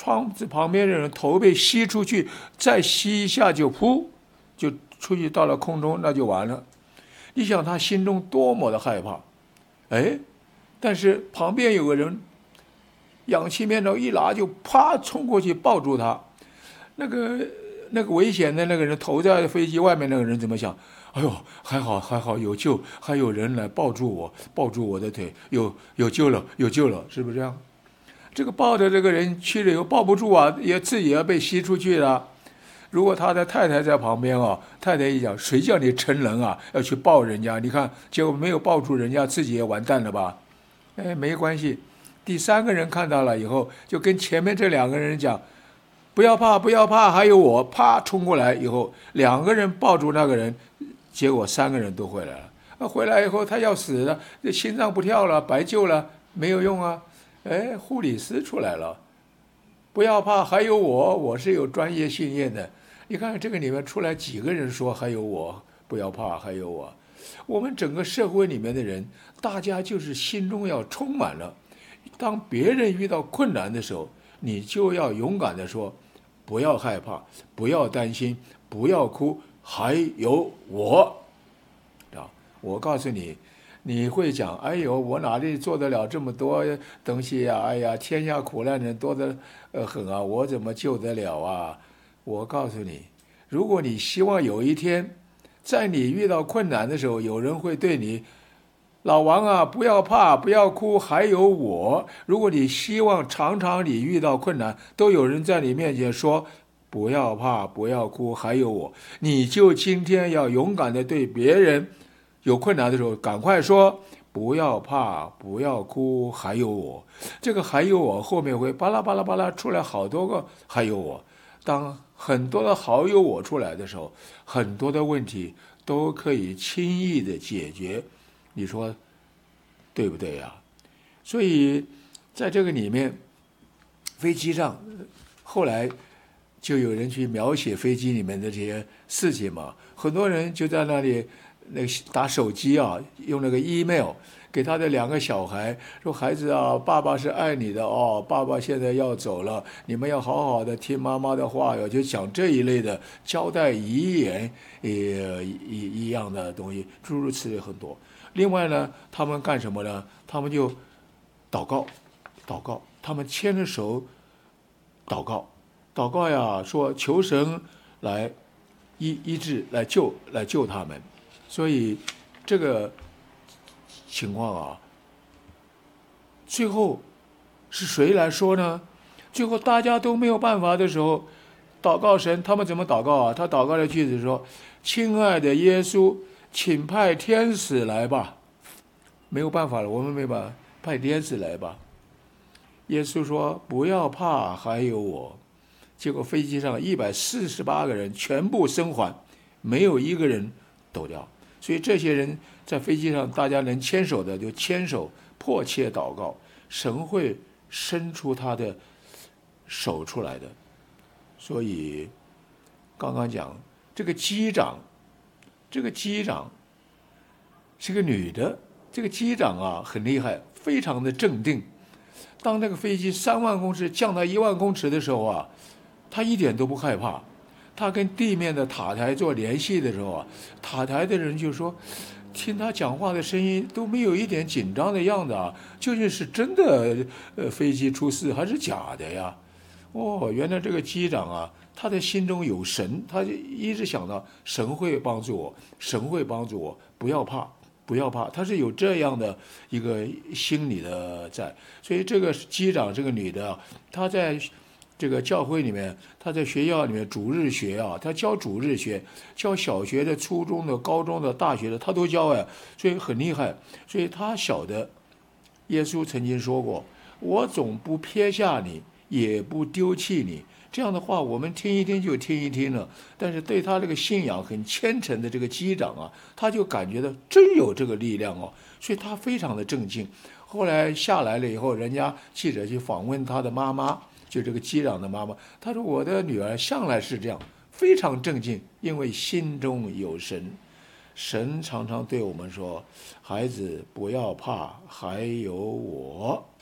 窗子旁边的人头被吸出去，再吸一下就噗，就出去到了空中，那就完了。你想他心中多么的害怕，哎，但是旁边有个人氧气面罩一拿就啪冲过去抱住他，那个危险的那个人头在飞机外面，那个人怎么想？哎呦，还好有救，还有人来抱住我的腿，有救了，是不是这样？这个抱着这个人去了以后抱不住啊，自己要被吸出去了。如果他的太太在旁边啊，太太一讲，谁叫你成人啊，要去抱人家？你看，结果没有抱住人家，自己也完蛋了吧？哎，没关系。第三个人看到了以后，就跟前面这两个人讲，不要怕，不要怕，还有我，啪冲过来以后，两个人抱住那个人，结果三个人都回来了。回来以后他要死了，心脏不跳了，白救了，没有用啊。哎，护理师出来了，不要怕，还有我是有专业训练的。你看这个里面出来几个人说还有我，不要怕，还有我。我们整个社会里面的人，大家就是心中要充满了，当别人遇到困难的时候，你就要勇敢地说，不要害怕，不要担心，不要哭，还有我。我告诉你，你会讲，哎呦，我哪里做得了这么多东西呀？哎呀，天下苦难人多得很啊，我怎么救得了啊？我告诉你，如果你希望有一天，在你遇到困难的时候，有人会对你，老王啊，不要怕，不要哭，还有我。如果你希望常常你遇到困难，都有人在你面前说，不要怕，不要哭，还有我，你就今天要勇敢地对别人有困难的时候，赶快说，不要怕，不要哭，还有我。这个还有我后面会巴拉巴拉巴拉出来好多个还有我。当很多的好友我出来的时候，很多的问题都可以轻易的解决，你说对不对呀？所以在这个里面，飞机上后来就有人去描写飞机里面的这些事情嘛，很多人就在那里打手机啊，用那个 email 给他的两个小孩说，孩子啊，爸爸是爱你的哦，爸爸现在要走了，你们要好好的听妈妈的话哟，就讲这一类的交代遗言一样的东西，诸如此类很多。另外呢，他们干什么呢？他们就祷告，他们牵着手祷告呀，说求神来医治，来救他们。所以这个情况啊，最后是谁来说呢？最后大家都没有办法的时候，祷告神，他们怎么祷告啊？他祷告的句子说：“亲爱的耶稣，请派天使来吧。”没有办法了，我们没办法，派天使来吧。耶稣说：“不要怕，还有我。”结果飞机上148个人全部生还，没有一个人抖掉。所以这些人在飞机上，大家能牵手的就牵手，迫切祷告，神会伸出他的手出来的。所以刚刚讲这个机长是个女的，这个机长啊很厉害，非常的镇定。当那个飞机3万公尺降到1万公尺的时候啊，他一点都不害怕。他跟地面的塔台做联系的时候啊，塔台的人就说，听他讲话的声音都没有一点紧张的样子啊，究竟是真的飞机出事还是假的呀？哦，原来这个机长啊，他的心中有神，他就一直想到神会帮助我，神会帮助我，不要怕，不要怕，他是有这样的一个心理的在。所以这个机长这个女的，她在这个教会里面，他在学校里面主日学啊，他教主日学，教小学的、初中的、高中的、大学的，他都教呀，所以很厉害。所以他晓得，耶稣曾经说过：“我总不撇下你，也不丢弃你。”这样的话，我们听一听就听一听了。但是对他这个信仰很虔诚的这个机长啊，他就感觉到真有这个力量哦，所以他非常的震惊。后来下来了以后，人家记者去访问他的妈妈。就这个机长的妈妈，她说：“我的女儿向来是这样，非常正经，因为心中有神。神常常对我们说：‘孩子，不要怕，还有我。’